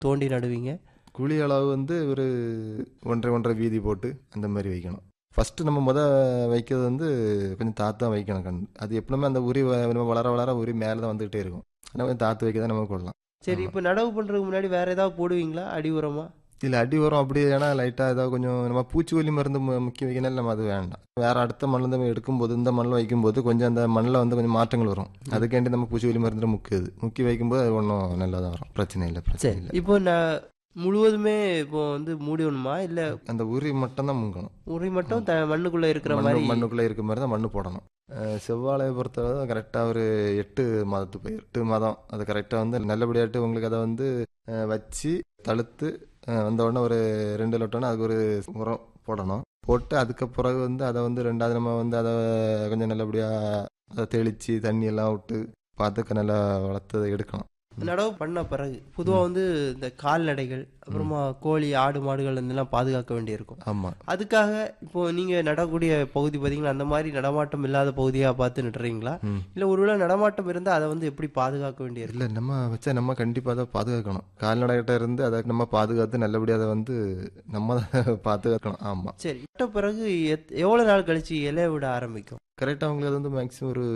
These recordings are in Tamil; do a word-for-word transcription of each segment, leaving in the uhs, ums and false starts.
தோண்டி நடுவீங்க? குழி அளவு வந்து ஒரு ஒன்றரை ஒன்றரை வீதி போட்டு அந்த மாதிரி வைக்கணும். ஃபஸ்ட்டு நம்ம முத வைக்கிறது வந்து கொஞ்சம் தாத்தா வைக்கணும் கண். அது எப்பவுமே அந்த உரி வ- நம்ம வளர வளர உரி மேலே தான் வந்துகிட்டே இருக்கும். ஆனால் கொஞ்சம் தாத்து வைக்க தான் நம்ம கொள்ளலாம். சரி, ஆமாம். இப்போ நடவு பண்ணுறதுக்கு முன்னாடி வேற ஏதாவது போடுவீங்களா அடி உரமா? இல்லை அடி உரம் அப்படி ஏன்னா லைட்டாக ஏதாவது கொஞ்சம் நம்ம பூச்சிக்கொல்லி மருந்து மு- முக்கிய வைக்கனால நம்ம அது வேண்டாம். வேற அடுத்த மண்ணில் நம்ம எடுக்கும்போது இந்த மண்ணில் வைக்கும்போது கொஞ்சம் அந்த மண்ணில் வந்து கொஞ்சம் மாற்றங்கள் வரும். அதுக்கேண்டி நம்ம பூச்சிக்கொல்லி மருந்து முக்கியது முக்கி வைக்கும்போது அது ஒன்றும் நல்லா தான் வரும். பிரச்சனை இல்லை பிரச்சனை சரி, இல்லை. இப்போ நான் முழுவதுமே இப்போ வந்து மூடிடணுமா, இல்லை அந்த உரி மட்டும் தான் முங்கணும். உரி மட்டும் த மண்ணுக்குள்ளே இருக்கிற மண்ணு மாதிரி? மண்ணுக்குள்ளே இருக்க மாதிரி தான் மண்ணு போடணும். அஹ் செவ்வாழையை பொறுத்தளவு கரெக்டாக ஒரு எட்டு மாதத்து பயிர் எட்டு மாதம் அது கரெக்டாக வந்து நல்லபடியாட்டு உங்களுக்கு அதை வந்து அஹ், வச்சு தழுத்து அஹ், வந்த உடனே ஒரு ரெண்டு லட்டோன்னா அதுக்கு ஒரு உரம் போடணும். போட்டு அதுக்கு பிறகு வந்து அதை வந்து ரெண்டாவது நம்ம வந்து அதை கொஞ்சம் நல்லபடியாக அதை தெளித்து தண்ணி எல்லாம் விட்டு பார்த்துக்க நல்லா வளர்த்து எடுக்கணும். நடவு பண்ண பிறகு பொதுவாக வந்து இந்த கால்நடைகள், அப்புறமா கோழி, ஆடு, மாடுகள் இதெல்லாம் பாதுகாக்க வேண்டியிருக்கும். ஆமாம். அதுக்காக இப்போ நீங்க நடக்கூடிய பகுதி பார்த்தீங்கன்னா அந்த மாதிரி நடமாட்டம் இல்லாத பகுதியாக பார்த்து நடுறீங்களா, ம் இல்லை ஒருவேளை நடமாட்டம் இருந்தால் அதை வந்து எப்படி பாதுகாக்க வேண்டியிருக்கு? இல்லை நம்ம வச்சா நம்ம கண்டிப்பாக அதை பாதுகாக்கணும். கால்நடைகிட்ட இருந்து அதை நம்ம பாதுகாத்து நல்லபடியாக அதை வந்து நம்ம தான் பாதுகாக்கணும். ஆமாம். சரி, விட்ட பிறகு எத் எவ்வளோ நாள் கழிச்சு இலைய விட ஆரம்பிக்கும்? கரெக்டாக அவங்களுக்கு அது வந்து மேக்ஸிமம் ஒரு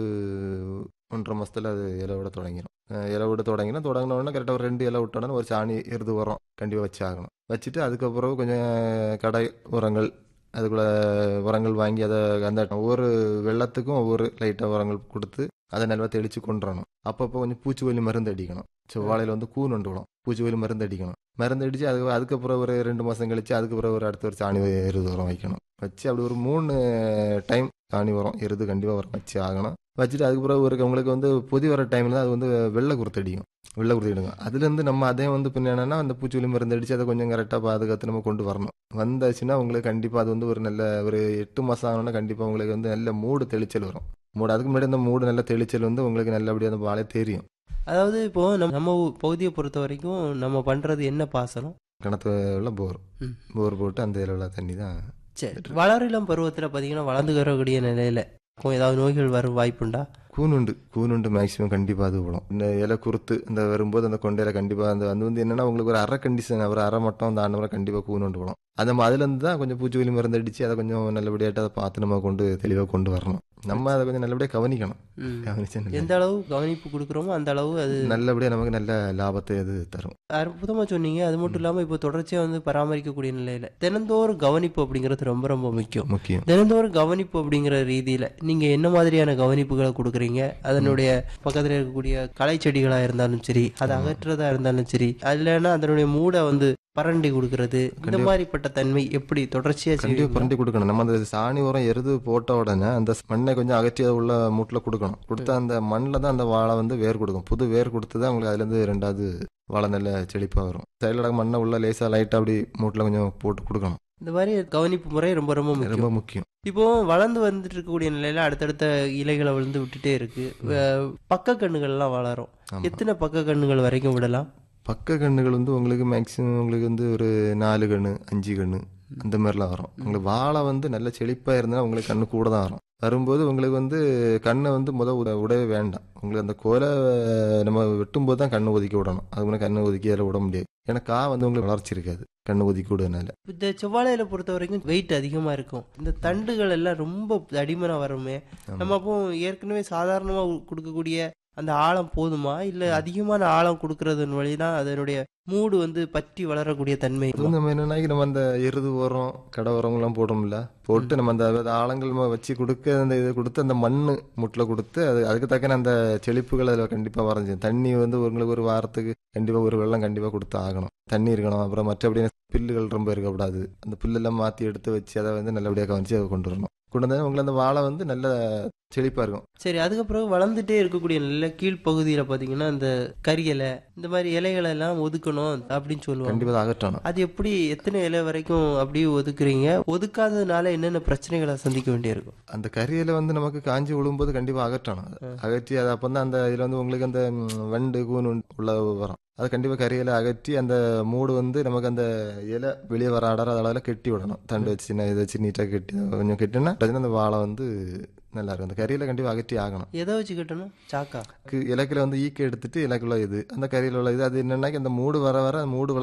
ஒன்றரை மாதத்தில் அது இலை விட தொடங்கிடும். அஹ் இலை விட தொடங்கினா தொடங்கின உடனே கரெக்டாக ஒரு ரெண்டு இலை விட்டோன்னா ஒரு சாணி எருது உரம் கண்டிப்பாக வச்சு ஆகணும். வச்சுட்டு அதுக்கப்புறம் கொஞ்சம் கடை உரங்கள் அதுக்குள்ள உரங்கள் வாங்கி அதை அந்த ஒவ்வொரு வெள்ளத்துக்கும் ஒவ்வொரு லைட்டாக உரங்கள் கொடுத்து அதை நல்லா தெளித்து கொண்டு வரணும். அப்பப்போ கொஞ்சம் பூச்சிக்கொல்லி மருந்து அடிக்கணும். செவ்வாழையில் வந்து கூன் ஒன்று விடும், பூச்சிக்கொல்லி மருந்து அடிக்கணும். மருந்து அடித்து அது அதுக்கப்புறம் ஒரு ரெண்டு மாதம் கழிச்சு அதுக்கப்புறம் ஒரு அடுத்த ஒரு சாணி எருது உரம் வைக்கணும். வச்சு அப்படி ஒரு மூணு டைம் சாணி உரம் எருது கண்டிப்பாக உரம் வச்சு ஆகணும். வச்சுட்டு அதுக்கப்புறம் ஒரு உங்களுக்கு வந்து பொதி வர டைமில் அது வந்து வெள்ளை குருத்து அடிக்கும். வெள்ளை குருத்து அடிக்கும். அதுலேருந்து நம்ம அதே வந்து பின்ன என்னன்னா அந்த பூச்சிக்கொல்லி மருந்து அடித்து அதை கொஞ்சம் கரெக்டாக பாதுகாத்து நம்ம கொண்டு வரணும். வந்தாச்சுன்னா உங்களுக்கு கண்டிப்பாக அது வந்து ஒரு நல்ல ஒரு எட்டு மாதம் ஆகணும்னா கண்டிப்பாக உங்களுக்கு வந்து நல்ல மூடு தெளிச்சல் வரும். மூடு அதுக்கு முன்னாடி அந்த மூடு நல்ல தெளிச்சல் வந்து உங்களுக்கு நல்லபடியாக அந்த வாழை தெரியும். அதாவது இப்போ நம்ம நம்ம ஊ- பகுதியை பொறுத்த வரைக்கும் நம்ம பண்றது என்ன பாசனம்? கிணத்து உள்ள போர் ம். போர் போட்டு அந்த இதில் உள்ள தண்ணி தான். சரி, வளரிளம் பருவத்தில் பார்த்தீங்கன்னா வளர்ந்து வரக்கூடிய நிலையில ஏதாவது நோய்கள் வரும் வாய்ப்புண்டா? கூனுண்டு கூனுண்டு மேக்ஸிமம் கண்டிப்பாக அது விடும். இந்த இலை குறுத்து அந்த வரும்போது அந்த கொண்டையில கண்டிப்பாக அந்த அது வந்து என்னன்னா உங்களுக்கு ஒரு அரை கண்டிஷன் ஒரு அரை மட்டம் அந்த ஆண்டவரை கண்டிப்பாக கூனுண்டு விடும். அந்த ம- அதுலேருந்து தான் கொஞ்சம் பூச்சிக்கொல்லி மருந்து அடித்து அதை கொஞ்சம் நல்லபடியாட்டு அதை பார்த்து நம்ம கொண்டு தெளிவாக கொண்டு வரணும். நம்ம அதை கொஞ்சம் நல்லபடியாக கவனிக்கணும். ம். கவனிச்சு எந்த அளவு கவனிப்பு கொடுக்குறோமோ அந்த அளவு அது நல்லபடியாக நமக்கு நல்ல லாபத்தை அது தரும். அற்புதமா சொன்னீங்க. அது மட்டும் இல்லாம இப்போ தொடர்ச்சியா வந்து பராமரிக்கக்கூடிய நிலையில தினந்தோறும் கவனிப்பு அப்படிங்கிறது ரொம்ப ரொம்ப முக்கியம். முக்கியம். தினந்தோறும் கவனிப்பு அப்படிங்கிற ரீதியில நீங்க என்ன மாதிரியான கவனிப்புகளை கொடுக்குறீங்க? அதனுடைய பக்கத்துல இருக்கக்கூடிய களை செடிகளா இருந்தாலும் சரி, அதை அகற்றுறதா இருந்தாலும் சரி, அதுலன்னா அதனுடைய மூடை வந்து பரண்டி கொடுக்கறது, இந்த மாதிரிப்பட்ட தன்மை எப்படி தொடர்ச்சியா கண்டிப்பாக செய்வீங்களா? புரண்டி கொடுக்கணும். நம்ம அந்த சாணி உரம் எருது போட்ட உடனே அந்த மண்ணை கொஞ்சம் அகற்றி அதை உள்ள மூட்டில் கொடுக்கணும். கொடுத்தா அந்த மண்ணில் தான் அந்த வாழை வந்து வேர் கொடுக்கும். புது வேர் கொடுத்து தான் உங்களுக்கு அதுலேருந்து ரெண்டாவது வாழை நல்ல செழிப்பாக வரும். சைடில் மண்ணை உள்ள லேசாக லைட்டாக அப்படி மூட்டில் கொஞ்சம் போட்டு கொடுக்கணும். இந்த மாதிரி கவனிப்பு முறை ரொம்ப ரொம்ப ரொம்ப முக்கியம். முக்கியம். இப்போ வளர்ந்து வந்துட்டு இருக்கக்கூடிய நிலையில அடுத்தடுத்த இலைகளை விழுந்து விட்டுட்டே இருக்கு. அஹ் பக்க கண்ணுகள்லாம் வளரும். ஆமா. எத்தனை பக்க கண்ணுகள் வரைக்கும் விடலாம்? பக்க கண்ணுகள் வந்து உங்களுக்கு மேக்ஸிமம் உங்களுக்கு வந்து ஒரு நாலு கண்ணு அஞ்சு கண்ணு அந்த மாதிரிலாம் வரும். உங்களுக்கு வாழை வந்து நல்ல செழிப்பாக இருந்தால் உங்களுக்கு கண்ணு கூட தான் வரும். வரும்போது உங்களுக்கு வந்து கண்ணை வந்து முத உட உடவே வேண்டாம். உங்களுக்கு அந்த கோலை நம்ம வெட்டும்போது தான் கண்ணை ஒதுக்கி விடணும். அது முன்னே கண்ணை ஒதுக்கி அதில் விட முடியாது. ஏன்னா கா வந்து உங்களுக்கு வளர்ச்சி இருக்காது கண்ணை ஒதுக்கி விடுறதுனால. இந்த செவ்வாழையில பொறுத்த வரைக்கும் வெயிட் அதிகமா இருக்கும். இந்த தண்டுகள் எல்லாம் ரொம்ப தடிமனா வருமே. நம்ம அப்போ ஏற்கனவே சாதாரணமா கொடுக்கக்கூடிய அந்த ஆழம் போதுமா, இல்ல அதிகமான ஆழம் கொடுக்கறதன் வழிதான் அதனுடைய மூடு வந்து பற்றி வளரக்கூடிய தன்மை? அது வந்து நம்ம என்னன்னா நம்ம அந்த எருது உரம் கடை உரங்கள்லாம் போடுறோம்ல, போட்டு நம்ம அந்த அந்த ஆழங்கள் நம்ம வச்சு கொடுக்க அந்த இதை கொடுத்து அந்த மண் முட்டில் கொடுத்து அது அதுக்கு தக்கன அந்த செழிப்புகள் அதில் கண்டிப்பாக வரைஞ்சி தண்ணி வந்து உங்களுக்கு ஒரு வாரத்துக்கு கண்டிப்பாக ஒரு வெள்ளம் கண்டிப்பாக கொடுத்து ஆகணும். தண்ணி இருக்கணும். அப்புறம் மற்றபடி பில்லுகள் ரொம்ப இருக்கக்கூடாது. அந்த புல்லெல்லாம் மாற்றி எடுத்து வச்சு அதை வந்து நல்லபடியாக கவனிச்சு அதை கொண்டு வரணும். கொண்டு வந்தால் உங்களுக்கு அந்த வாழை வந்து நல்ல செழிப்பாக இருக்கும். சரி, அதுக்கப்புறம் வளர்ந்துட்டே இருக்கக்கூடிய நல்ல கீழ்ப்பகுதியில பாத்தீங்கன்னா இந்த கரியலை இந்த மாதிரி இலைகளை எல்லாம் ஒதுக்கணும் அப்படின்னு சொல்லுவாங்க. கண்டிப்பாக அகற்றணும். அது எப்படி, எத்தனை இலை வரைக்கும் அப்படியே ஒதுக்குறீங்க? ஒதுக்காததுனால என்னென்ன பிரச்சனைகளை சந்திக்க வேண்டியிருக்கும்? அந்த கறியில வந்து நமக்கு காஞ்சி விழும்போது கண்டிப்பாக அகற்றணும். அது அகற்றி அது அப்போ தான் அந்த இதில் வந்து உங்களுக்கு அந்த ம், வண்டு கூன் உள்ள வரும். அது கண்டிப்பாக கறியில அகற்றி அந்த மூடு வந்து நமக்கு அந்த இலை வெளியே வர அடற அளவில் கெட்டி விடணும். தண்டு வச்சு சின்ன இதை வச்சு நீட்டாக கெட்டி கொஞ்சம் கெட்டினா அந்த வாழை வந்து நல்லா இருக்கும். அந்த கறியில கண்டிப்பாக அகற்றி ஆகணும். எதை வச்சு கட்டணும்? சாக்கா? இலக்கில் வந்து ஈக்க எடுத்துட்டு இலக்குள்ள இது அந்த கறியில் உள்ள இது அது என்னன்னா அந்த மூடு வர வர மூடு